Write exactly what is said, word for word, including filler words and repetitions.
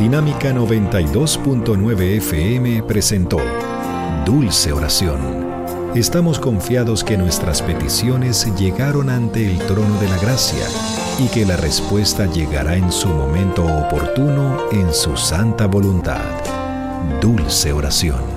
Dinámica noventa y dos punto nueve F M presentó Dulce Oración. Estamos confiados que nuestras peticiones llegaron ante el trono de la gracia y que la respuesta llegará en su momento oportuno en su santa voluntad. Dulce Oración.